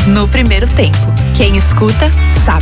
no primeiro tempo. Quem escuta, sabe.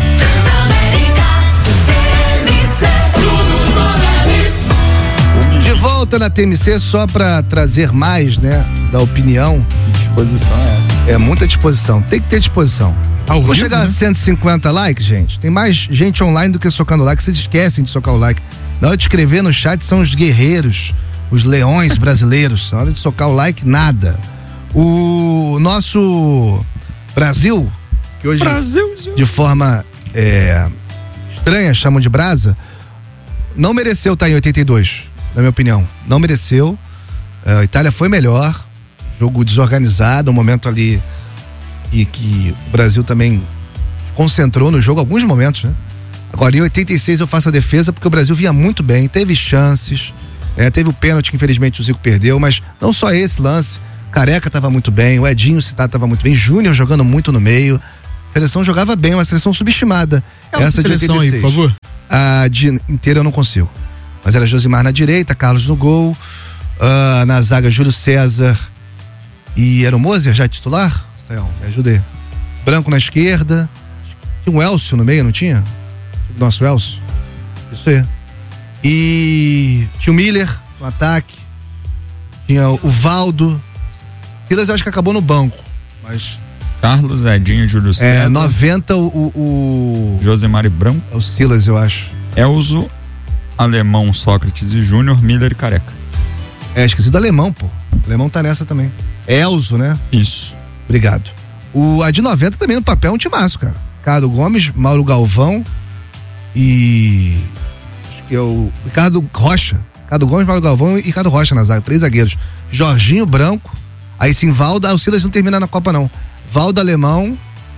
De volta na TMC, só para trazer mais, né, da opinião. Que disposição é essa? É muita disposição, tem que ter disposição. Vou chegar a 150 likes, gente. Tem mais gente online do que socando like. Vocês esquecem de socar o like. Na hora de escrever no chat são os guerreiros, os leões brasileiros. Na hora de socar o like, nada. O nosso Brasil, que hoje de forma estranha chamam de brasa, não mereceu estar em 82, na minha opinião. Não mereceu. A Itália foi melhor. Jogo desorganizado, um momento ali que o Brasil também concentrou no jogo alguns momentos, né? Agora em 86 eu faço a defesa porque o Brasil vinha muito bem, teve chances, teve o pênalti que infelizmente o Zico perdeu, mas não só esse lance. Careca estava muito bem, o Edinho Citado estava muito bem, Júnior jogando muito no meio. A seleção jogava bem, uma seleção subestimada. Essa de 86. Aí, por favor. A de inteira eu não consigo. Mas era Josimar na direita, Carlos no gol, na zaga Júlio César e era o Moser já titular? Me ajudei. Branco na esquerda, tinha um Elcio no meio, não tinha? Nosso Elcio. Isso aí. E tinha o Miller no ataque, tinha o Valdo. Silas eu acho que acabou no banco, mas... Carlos, Edinho, Júlio César. 90 o Josemar e Branco. É o Silas, eu acho. Elzo, Alemão, Sócrates e Júnior, Miller e Careca. Esqueci do Alemão, pô. O Alemão tá nessa também. Elzo, né? Isso. Obrigado. A de 90 também no papel é um timaço, cara. Ricardo Gomes, Mauro Galvão e... acho que é o Ricardo Rocha. Ricardo Gomes, Mauro Galvão e Ricardo Rocha na zaga. 3 zagueiros. Jorginho Branco. Aí sim, Valdo. O Silas não termina na Copa, não. Valdo Alemão,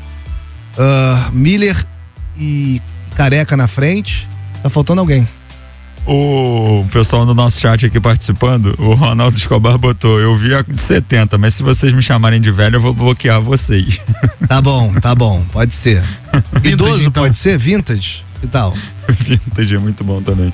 Miller e Careca na frente. Tá faltando alguém. O pessoal do nosso chat aqui participando, o Ronaldo Escobar botou: eu vi a de 70, mas se vocês me chamarem de velho, eu vou bloquear vocês. Tá bom, pode ser. Idoso então. Pode ser? Vintage? Que tal? Vintage é muito bom também.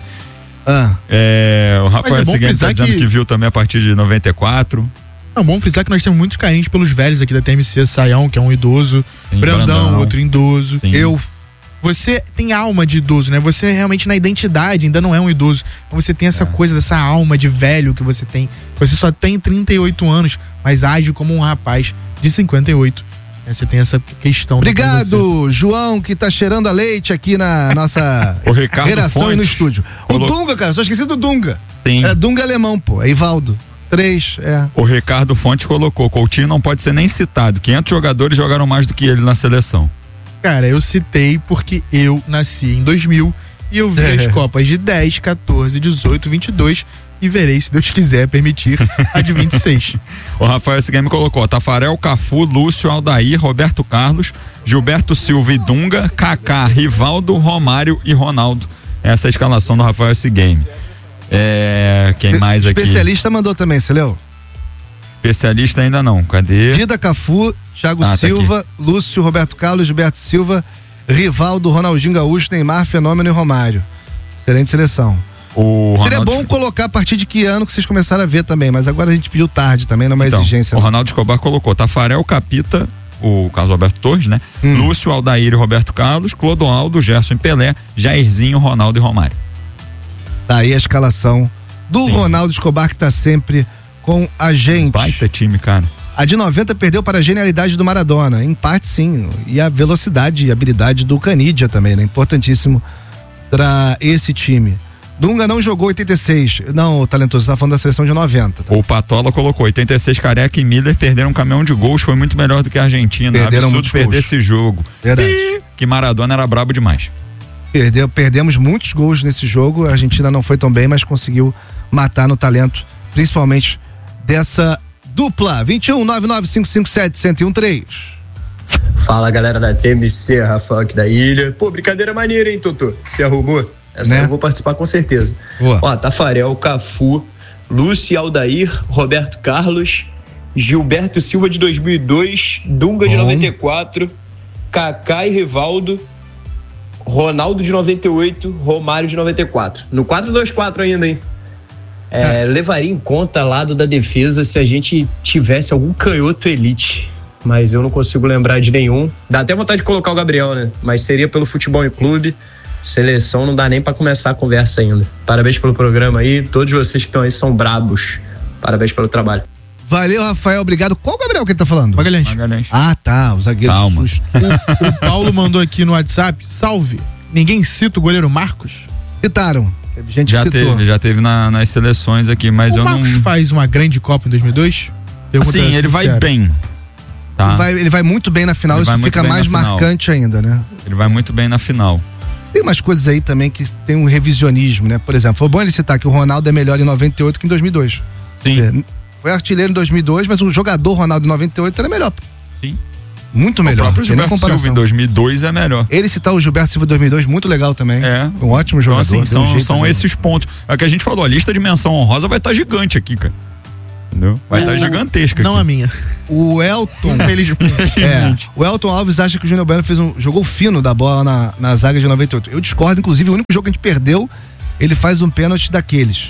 O Rafael Seguinte tá dizendo que viu também a partir de 94. É bom frisar que nós temos muitos carinhos pelos velhos aqui da TMC. Saião, que é um idoso, Brandão, outro idoso. Sim. Eu. Você tem alma de idoso, né? Você realmente na identidade ainda não é um idoso. Você tem essa coisa dessa alma de velho que você tem. Você só tem 38 anos, mas age como um rapaz de 58. Você tem essa questão. Obrigado, João, que tá cheirando a leite aqui na nossa redação e no estúdio. O Dunga, cara, só esqueci do Dunga. Sim. É Dunga alemão, pô. É Ivaldo. 3, O Ricardo Fontes colocou: Coutinho não pode ser nem citado. 500 jogadores jogaram mais do que ele na seleção. Cara, eu citei porque eu nasci em 2000 e eu vi as Copas de 10, 14, 18, 22 e verei, se Deus quiser permitir, a de 26. O Rafael Segueme colocou: Tafarel, Cafu, Lúcio, Aldair, Roberto Carlos, Gilberto Silva e Dunga, Kaká, Rivaldo, Romário e Ronaldo. Essa é a escalação do Rafael Segueme. Quem mais aqui? Especialista mandou também, você leu? Especialista ainda não, cadê? Dida, Cafu, Thiago Silva, tá, Lúcio, Roberto Carlos, Gilberto Silva, Rivaldo, Ronaldinho Gaúcho, Neymar, Fenômeno e Romário. Excelente seleção. Seria bom colocar a partir de que ano que vocês começaram a ver também, mas agora a gente pediu tarde também, não é uma exigência. O Ronaldo Escobar colocou: Tafarel, Capita, o Carlos Alberto Torres, né? Lúcio, Aldair e Roberto Carlos, Clodoaldo, Gerson e Pelé, Jairzinho, Ronaldo e Romário. Tá aí a escalação do Ronaldo Escobar, que tá sempre com a gente. Baita time, cara. A de 90 perdeu para a genialidade do Maradona, em parte sim, e a velocidade e habilidade do Canidia também, né? Importantíssimo para esse time. Dunga não jogou 86, não, talentoso, você tá falando da seleção de 90. Tá? O Patola colocou: 86, Careca e Miller perderam um caminhão de gols, foi muito melhor do que a Argentina. Perderam muitos gols. Perder esse jogo. Verdade. Que Maradona era brabo demais. Perdemos muitos gols nesse jogo, a Argentina não foi tão bem, mas conseguiu matar no talento, principalmente dessa dupla. 21-99557-1013. Fala, galera da TMC, Rafael aqui da ilha. Pô, brincadeira maneira, hein, Totô? Você arrumou? Essa eu vou participar com certeza. Boa. Ó, Tafarel, Cafu, Lúcio, Aldair, Roberto Carlos, Gilberto Silva de 2002, Dunga de 94, Kaká e Rivaldo, Ronaldo de 98, Romário de 94. No 4-2-4 ainda, hein? Levaria em conta lado da defesa se a gente tivesse algum canhoto elite. mas eu não consigo lembrar de nenhum. Dá até vontade de colocar o Gabriel, né? Mas seria pelo futebol em clube. Seleção não dá nem pra começar a conversa ainda. Parabéns pelo programa aí. Todos vocês que estão aí são brabos. Parabéns pelo trabalho. Valeu, Rafael, obrigado. Qual Gabriel que ele tá falando? Magalhães. Ah, tá, o zagueiro. Calma. Susto. O Paulo mandou aqui no WhatsApp, salve. Ninguém cita o goleiro Marcos? Citaram. Teve gente que citou. Já teve nas seleções aqui, mas o eu Marcos não... faz uma grande Copa em 2002? Assim, ele vai bem. Tá? Ele vai muito bem na final, isso fica mais marcante ainda, né? Ele vai muito bem na final. Tem umas coisas aí também que tem um revisionismo, né? Por exemplo, foi bom ele citar que o Ronaldo é melhor em 98 que em 2002. Sim. Foi artilheiro em 2002, mas o jogador Ronaldo em 98 era melhor. Sim. Muito melhor. O próprio Gilberto Silva em 2002 é melhor. Ele citar o Gilberto Silva em 2002, muito legal também. É. Um ótimo jogador. Então, assim, são esses pontos. É o que a gente falou, a lista de menção honrosa vai estar gigante aqui, cara. Entendeu? Vai estar gigantesca não aqui. A minha. O Elton. Infelizmente. O Elton Alves acha que o Júnior Bueno jogou fino da bola na zaga de 98. Eu discordo, inclusive, o único jogo que a gente perdeu, ele faz um pênalti daqueles.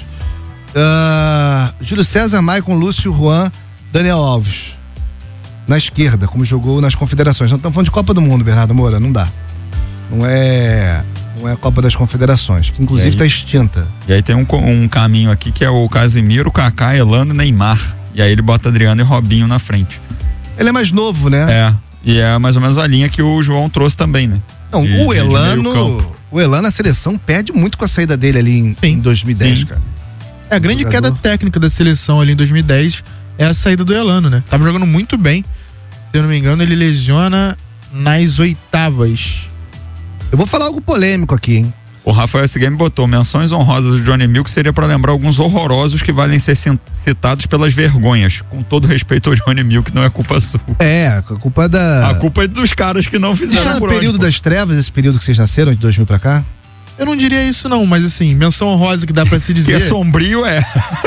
Júlio César, Maicon, Lúcio, Juan, Daniel Alves. Na esquerda, como jogou nas confederações. Não estamos falando de Copa do Mundo, Bernardo Moura, não dá. Não é a Copa das Confederações, que inclusive está extinta. E aí tem um caminho aqui que é o Casimiro, Kaká, Elano e Neymar. E aí ele bota Adriano e Robinho na frente. Ele é mais novo, né? É, e é mais ou menos a linha que o João trouxe também, né? Não, o Elano, a seleção perde muito com a saída dele ali em 2010, cara. É, a grande queda técnica da seleção ali em 2010 é a saída do Elano, né? Tava jogando muito bem. Se eu não me engano, ele lesiona nas oitavas. Eu vou falar algo polêmico aqui, hein? O Rafael S-Game botou menções honrosas do Johnny Milk, seria para lembrar alguns horrorosos que valem ser citados pelas vergonhas. Com todo respeito ao Johnny Milk, não é culpa sua. É, a culpa é da... A culpa é dos caras que não fizeram por período das trevas, esse período que vocês nasceram, de 2000 pra cá? Eu não diria isso não, mas assim, menção honrosa que dá pra se dizer... Que é sombrio, é...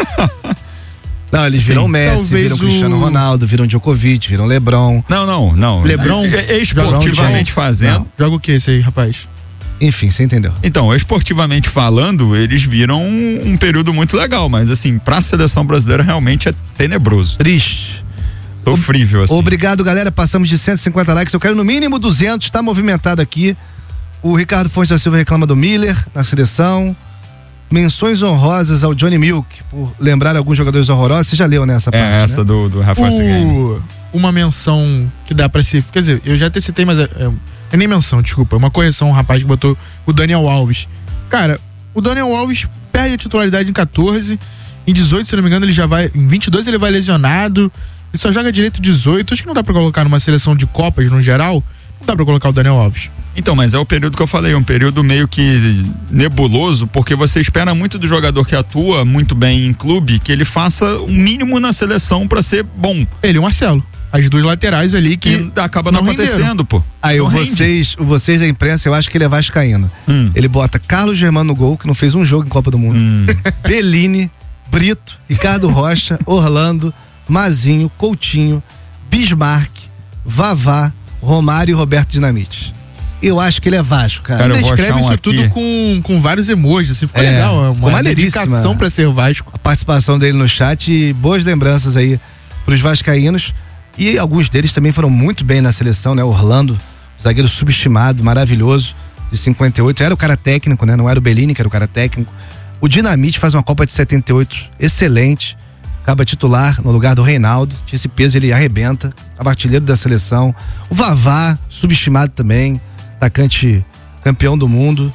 Não, eles viram Messi, viram Cristiano Ronaldo, viram Djokovic, viram LeBron. Não. LeBron, esportivamente fazendo. Joga o que esse aí, rapaz? Enfim, você entendeu. Então, esportivamente falando, eles viram um período muito legal, mas assim, pra seleção brasileira realmente é tenebroso. Triste. Sofrível, assim. Obrigado, galera. Passamos de 150 likes. Eu quero no mínimo 200. Tá movimentado aqui. O Ricardo Fontes da Silva reclama do Miller na seleção. Menções honrosas ao Johnny Milk, por lembrar alguns jogadores horrorosos. Você já leu nessa parte, essa, né? do Rafael Seguin. Uma menção que dá pra se... Quer dizer, eu já até citei, mas é nem menção, desculpa. É uma correção, um rapaz que botou o Daniel Alves. Cara, o Daniel Alves perde a titularidade em 14. Em 18, se não me engano, ele já vai... Em 22 ele vai lesionado. Ele só joga direito 18. Acho que não dá pra colocar numa seleção de Copas, no geral. Não dá pra colocar o Daniel Alves. Então, mas é o período que eu falei, um período meio que nebuloso, porque você espera muito do jogador que atua muito bem em clube, que ele faça o mínimo na seleção pra ser bom. Ele e o Marcelo. As duas laterais ali que acaba não acontecendo, pô. Aí vocês da imprensa, eu acho que ele é vascaíno. Ele bota Carlos Germano no gol, que não fez um jogo em Copa do Mundo. Bellini, Brito, Ricardo Rocha, Orlando, Mazinho, Coutinho, Bismarck, Vavá, Romário e Roberto Dinamite. Eu acho que ele é Vasco, cara. Ele escreve isso tudo com vários emojis, assim, ficou legal. É uma dedicação pra ser Vasco. A participação dele no chat e boas lembranças aí pros vascaínos. E alguns deles também foram muito bem na seleção, né? Orlando, zagueiro subestimado, maravilhoso, de 58. Era o cara técnico, né? Não era o Bellini, que era o cara técnico. O Dinamite faz uma Copa de 78 excelente. Acaba titular no lugar do Reinaldo. Tinha esse peso, ele arrebenta. Artilheiro da seleção. O Vavá, subestimado também. Atacante campeão do mundo.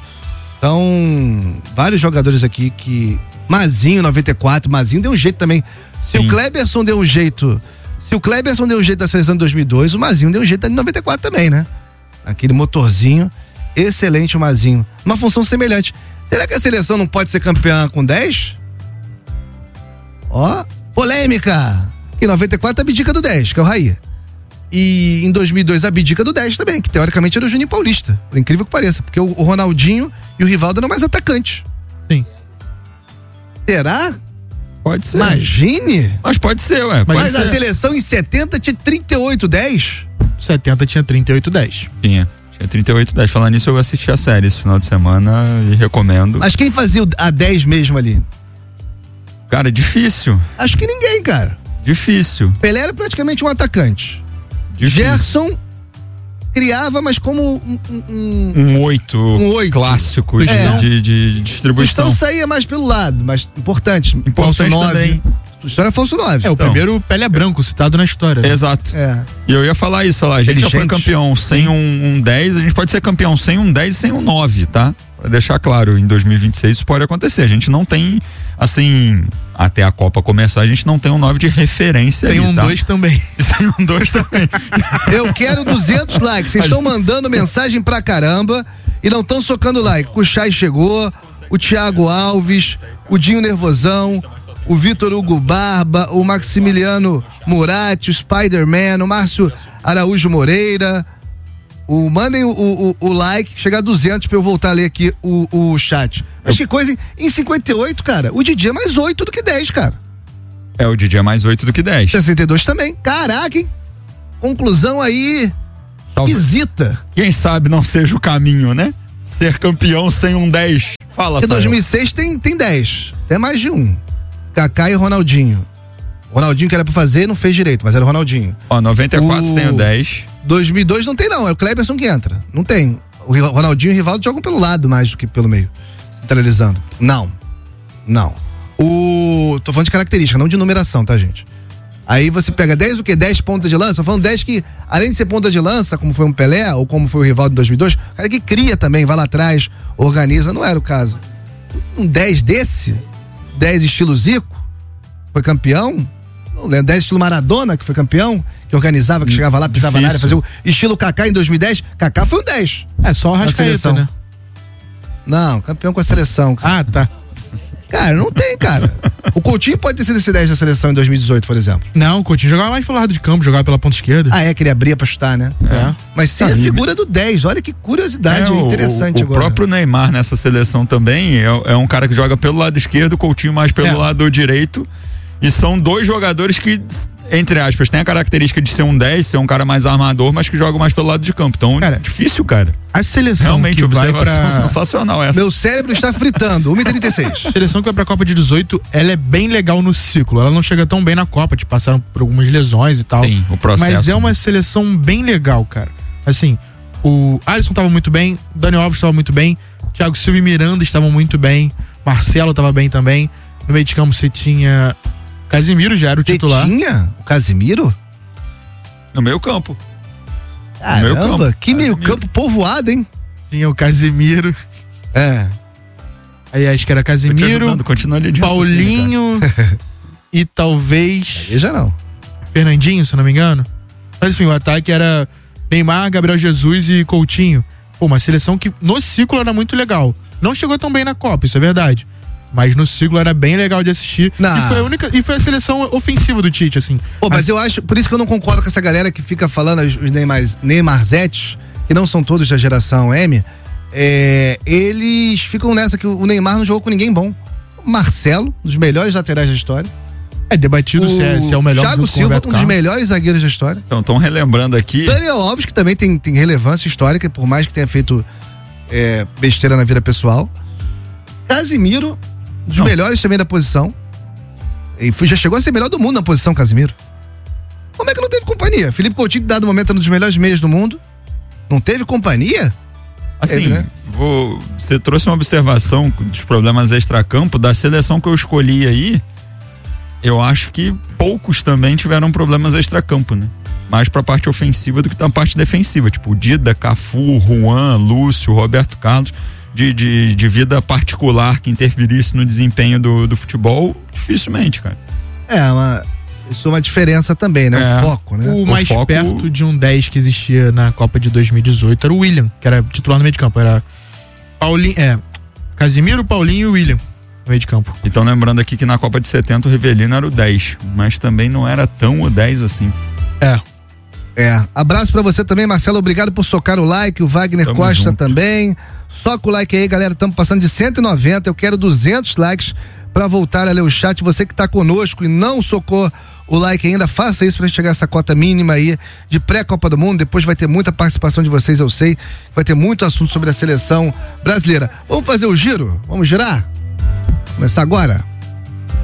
Então, vários jogadores aqui que... Mazinho, 94. Mazinho deu um jeito também. Se o Kleberson deu um jeito da seleção de 2002, o Mazinho deu um jeito de 94 também, né? Aquele motorzinho. Excelente o Mazinho. Uma função semelhante. Será que a seleção não pode ser campeã com 10? Ó, polêmica. Em 94 abdica do 10, que é o Raí. E em 2002 abdica do 10 também, que teoricamente era o Juninho Paulista, por incrível que pareça, porque o Ronaldinho e o Rivaldo eram mais atacantes. Sim. Será? Pode ser. Imagine. Mas pode ser, ué. Mas a seleção em 70 tinha 38-10? 70 tinha 38-10. Tinha 38-10. Falando nisso, eu assisti a série esse final de semana e recomendo. Mas quem fazia a 10 mesmo ali? Cara, difícil. Acho que ninguém, cara. Difícil. Pelé era praticamente um atacante. Gerson criava, mas como um 8 clássico de distribuição. Então saía mais pelo lado, mas importante falso 9. Também. História é falso 9. O primeiro Pelé branco citado na história. Né? Exato. E eu ia falar isso, a gente já foi campeão sem um 10, a gente pode ser campeão sem um 10 e sem um 9, tá? Pra deixar claro, em 2026 isso pode acontecer. A gente não tem, assim, até a Copa começar, a gente não tem um 9 de referência. Tem ali, um 2 também. Tem um 2 também. Eu quero 200 likes. Vocês estão mandando mensagem pra caramba e não estão socando like. O Chay chegou, o Thiago Alves, o Dinho Nervosão, o Vitor Hugo Barba, o Maximiliano Murati, o Spider-Man, o Márcio Araújo Moreira. Mandem o like, chegar a 200 pra eu voltar a ler aqui o chat. Mas que coisa, em 58, cara, o Didi é mais 8 do que 10, cara. O Didi é mais 8 do que 10. 62 também. Caraca, hein? Conclusão aí, esquisita. Quem sabe não seja o caminho, né? Ser campeão sem um 10. Fala, Em 2006 tem 10, até mais de um. Kaká e Ronaldinho. Ronaldinho que era pra fazer não fez direito, mas era o Ronaldinho. 94 tem o 10. 2002 não tem não, é o Kleberson que entra. Não tem. O Ronaldinho e o Rivaldo jogam pelo lado mais do que pelo meio. Centralizando. Não. Tô falando de característica, não de numeração, tá, gente? Aí você pega 10 o quê? 10 pontas de lança? Tô falando 10 que, além de ser ponta de lança, como foi um Pelé, ou como foi o Rivaldo em 2002, o cara que cria também, vai lá atrás, organiza, não era o caso. Um 10 desse, 10 estilo Zico, foi campeão, não lembro, 10 estilo Maradona, que foi campeão, que organizava, que chegava lá, pisava na área, fazia o estilo Kaká em 2010, Kaká foi um 10. É só o Arrascaeta, né? Não, campeão com a seleção. Cara. Ah, tá. Cara, não tem, cara. O Coutinho pode ter sido esse 10 da seleção em 2018, por exemplo. Não, o Coutinho jogava mais pelo lado de campo, jogava pela ponta esquerda. Que ele abria pra chutar, né? Mas sem a figura do 10, olha que curiosidade interessante agora. O próprio Neymar nessa seleção também é um cara que joga pelo lado esquerdo, o Coutinho mais pelo lado direito. E são dois jogadores que, entre aspas, tem a característica de ser um 10, ser um cara mais armador, mas que joga mais pelo lado de campo. Então, cara, difícil, cara. A seleção realmente, que observação vai pra... sensacional essa. Meu cérebro está fritando, 1h36. A seleção que vai pra Copa de 18, ela é bem legal no ciclo. Ela não chega tão bem na Copa, passaram por algumas lesões e tal. Sim, o processo. Mas é uma seleção bem legal, cara. Assim, o Alisson tava muito bem, Dani Alves tava muito bem, Thiago Silva e Miranda estavam muito bem, Marcelo tava bem também. No meio de campo você tinha Casimiro, já era o titular. Tinha? O Casimiro? No meio campo. Caramba, que meio campo povoado, hein? Tinha o Casimiro. Aí acho que era Casimiro, Paulinho e talvez... Aí já não. Fernandinho, se eu não me engano. Mas enfim, o ataque era Neymar, Gabriel Jesus e Coutinho. Pô, uma seleção que no ciclo era muito legal. Não chegou tão bem na Copa, isso é verdade. Mas no ciclo era bem legal de assistir. E foi a seleção ofensiva do Tite, assim. Pô, mas eu acho, por isso que eu não concordo com essa galera que fica falando, os Neymarzetes, que não são todos da geração M, eles ficam nessa que o Neymar não jogou com ninguém bom. O Marcelo, um dos melhores laterais da história. É debatido se é o melhor. Thiago Silva, um dos melhores zagueiros da história. Então, estão relembrando aqui. Daniel Alves, que também tem relevância histórica, por mais que tenha feito besteira na vida pessoal. Casimiro, um dos melhores também da posição. E já chegou a ser melhor do mundo na posição, Casimiro. Como é que não teve companhia? Felipe Coutinho, dado momento, é um dos melhores meias do mundo. Não teve companhia? Assim, né? Você trouxe uma observação dos problemas extracampo da seleção que eu escolhi aí. Eu acho que poucos também tiveram problemas extracampo, né? Mais pra parte ofensiva do que pra parte defensiva. Tipo, Dida, Cafu, Juan, Lúcio, Roberto Carlos. De vida particular que interferisse no desempenho do futebol, dificilmente, cara. Isso é uma diferença também, né? O foco, né? O mais perto de um 10 que existia na Copa de 2018 era o William, que era titular no meio de campo. Era Casimiro, Paulinho e William no meio de campo. Então, lembrando aqui que na Copa de 70 o Rivelino era o 10, mas também não era tão o 10 assim. Abraço pra você também, Marcelo, obrigado por socar o like, o Wagner Tamo Costa junto. também. Soca o like aí, galera, estamos passando de 190, eu quero 200 likes pra voltar a ler o chat. Você que tá conosco e não socou o like ainda, faça isso pra gente chegar a essa cota mínima aí de pré-Copa do Mundo. Depois vai ter muita participação de vocês, eu sei, vai ter muito assunto sobre a seleção brasileira. Vamos fazer o giro? Vamos girar? Começar agora?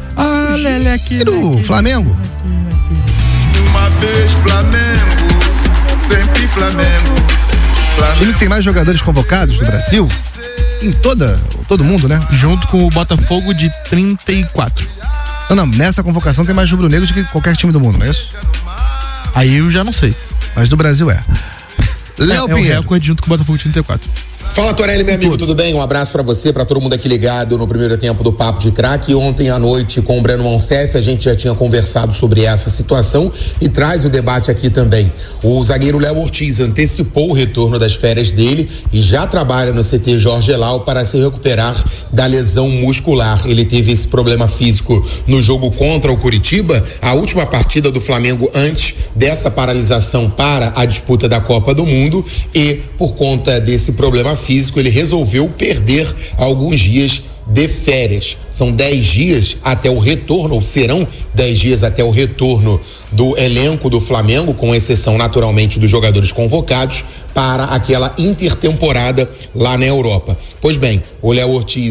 Lele aqui. Flamengo. Uma vez Flamengo, sempre Flamengo. O time que tem mais jogadores convocados no Brasil, em todo mundo, né? Junto com o Botafogo de 34. Não, nessa convocação tem mais rubro-negro do que qualquer time do mundo, não é isso? Aí eu já não sei. Mas do Brasil é. Léo Pinheiro. É o recorde junto com o Botafogo de 34. Fala, Torelli, meu amigo, tudo bem? Um abraço pra você, pra todo mundo aqui ligado no primeiro tempo do Papo de Craque. Ontem à noite com o Breno Monsef, a gente já tinha conversado sobre essa situação e traz o debate aqui também. O zagueiro Léo Ortiz antecipou o retorno das férias dele e já trabalha no CT Jorge Elal para se recuperar da lesão muscular. Ele teve esse problema físico no jogo contra o Coritiba, a última partida do Flamengo antes dessa paralisação para a disputa da Copa do Mundo, e por conta desse problema físico, ele resolveu perder alguns dias de férias. São 10 dias até o retorno, ou serão 10 dias até o retorno do elenco do Flamengo, com exceção naturalmente dos jogadores convocados para aquela intertemporada lá na Europa. Pois bem, o Léo Ortiz